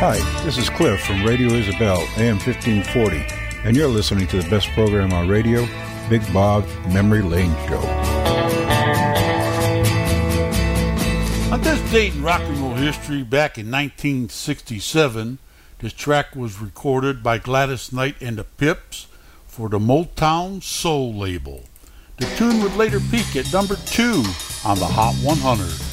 Hi, this is Cliff from Radio Isabel, AM 1540, and you're listening to the best program on radio, Big Bob's Memory Lane Show. On this date in rock and roll history, back in 1967, this track was recorded by Gladys Knight and the Pips for the Motown Soul label. The tune would later peak at number 2 on the Hot 100.